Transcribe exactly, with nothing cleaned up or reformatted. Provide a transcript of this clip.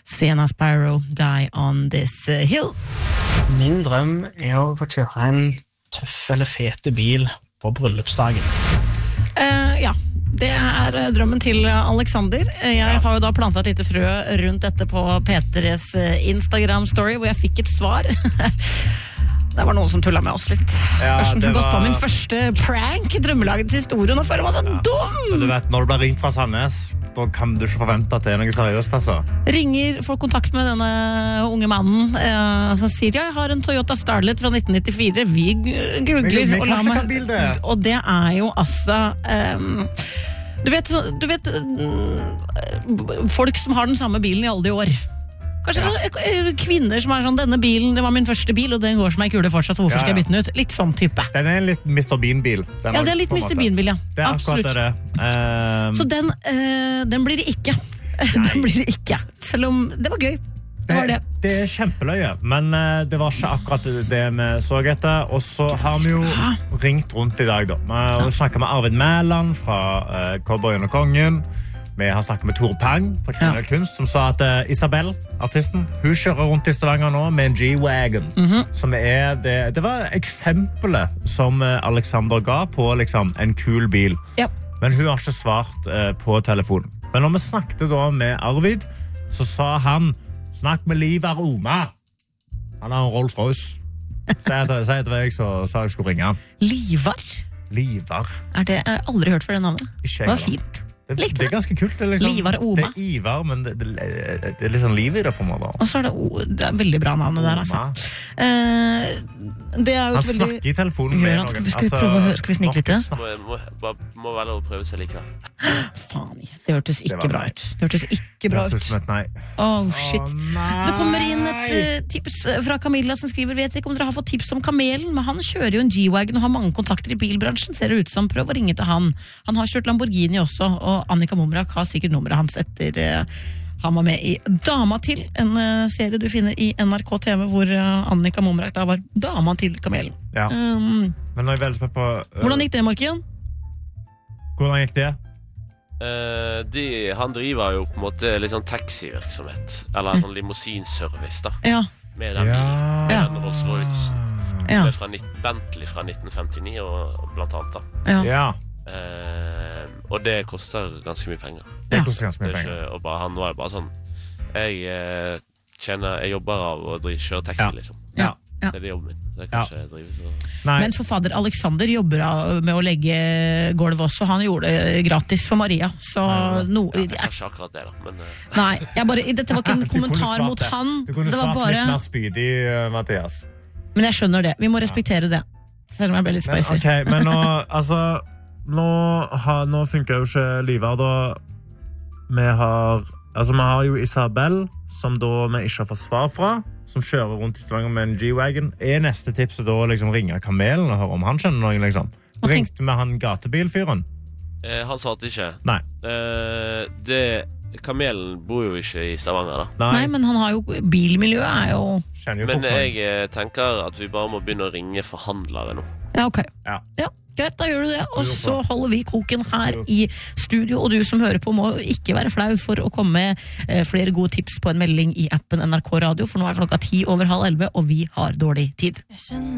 Sienna Sparrow, Die on This Hill. Min drøm er å få kjøre en tøff eller fete bil på bryllupsdagen. Uh, ja, det er drømmen til Alexander. Jeg har jo da plantet et lite frø rundt dette på Peters Instagram-story, hvor jeg fikk et svar. Det var noen som tullet med oss litt. Ja, Først det var... gått på min første prank i drømmelagets historie, og nå føler jeg meg så ja. dum! Men du vet, når du blir ringt fra Sandnes, da kan du ikke forvente at det er noe seriøst, altså. Ringer, får kontakt med denne unge mannen, eh, som sier, ja, jeg har en Toyota Starlet fra nitten nittifire. Vi googler. Men, men og, la meg, bil det. og det er jo altså... Um, du vet, du vet folk som har den samme bilen i alle de år. Kanskje ja. Kvinner som er sånn, denne bilen, det var min første bil, og den går som ei kule fortsatt, hvorfor ja, ja. skal jeg bytte den ut? Litt sånn type. Den er en litt mister Bean-bil. Ja, det er litt mister Bean-bil, ja. Det er absolutt. akkurat det. Um... Så den, uh, den blir det ikke. den blir det ikke. Selv om det var gøy. Det var det. Det er kjempeløye, men uh, det var ikke akkurat det vi så etter. Og så har vi jo ringt rundt i dag, da. Vi har ja. snakket med Arvid Mæland fra uh, Cowboyen og Kongen. Vi har snakket med Tore Pang fra Kriminell ja. Kunst, som sa at uh, Isabel, artisten, hun kjører rundt i Stavanger nå med en G-Wagon. Mm-hmm. Som er det, det var eksempelet som uh, Alexander ga på liksom, en kul bil. Ja. Men hun har ikke svart uh, på telefonen. Men når vi snakket da med Arvid, så sa han, snakk med Livar Oma. Han har en Rolls Royce. Så jeg til meg, så sa jeg skulle ringe han. Livar? Livar. Er det, jeg har aldri hørt for det navnet. Det var fint. Det, det er ganske kult. Det er, liksom, Livar Oma. Det er Ivar, men det, det, det er litt sånn liv i det på en måte. Og så er det, det er veldig bra navnet der, altså. Eh, det er jo Han veldig... snakker i telefonen med noen. Skal vi, skal vi prøve å høre? Skal vi snike litt? Må, må, må vel å prøve seg likevel. Faen, det hørtes ikke det bra ut. Det hørtes ikke bra ut. Det som et nei. Oh, shit. Oh, det kommer inn et uh, tips fra Camilla som skriver, vet ikke om dere har fått tips om Kamelen, men han kjører jo en G-Wagon og har mange kontakter i bilbransjen, ser det ut som. Prøv å ringe til han. Han har kjørt Lamborghini også, og Annika Momrak har sikkert nummeret hans etter uh, han var med i Dama til, en uh, serie du finner i N R K T V, hvor uh, Annika Momrak da var dama til Kamelen. Ja. Um, Men nå er jeg veldig spent på... Uh, hvordan gikk det, Markian? Hvordan gikk det? Uh, de, han driver jo på en måte litt sånn taxivirksomhet, eller sånn limousinservice da. Ja. Med den ja. bilen, med den Rolls Royce. Ja. Fra Bentley fra nitten femtini, og blant annet da. Ja. Ja. Uh, og det koster ganske mye penger. Det koster ganske mye penger. Ikke, og bare, han var jo bare sånn, jeg uh, kjenner, jeg jobber av å kjøre taxi, ja. liksom. Ja. Ja. Det er det jobben min. Det kan ikke drive så... Men for fader Alexander jobber med å legge gulv også. Han gjorde det gratis for Maria. Så no, ja, jeg sa ikke akkurat det da. Men, uh... Nei, jeg bare, dette var ikke en kommentar mot han. Du kunne svart bare... litt mer spydig, Mathias. Men jeg skjønner det. Vi må respektere det. Selv om jeg ble litt spicy. Men, okay, men nå, altså, nå, har, nå funker jo ikke Livar da. Vi har, altså, vi har jo Isabel, som da vi ikke har fått svar fra, som kjører rundt i Stavanger med en G-Wagon. Er neste tipset da liksom ringe Kamelen og høre om han kjenner noen, liksom? Ringte med han gatebilfyren? Eh, han svarte ikke. Nei. Eh, det... Kamelen bor jo ikke i Stavanger da. Nei, Nei men han har jo, bilmiljøet er jo... jo men jeg eh, tenker at vi bare må begynne å ringe forhandlere nå. Ja, ok. Ja. Ja, greit, da gjør du det. Og så holder vi koken her i studio, og du som hører på må ikke være flau for å komme med eh, flere gode tips på en melding i appen N R K Radio, for nå er klokka ti over halv elleve, og vi har dårlig tid.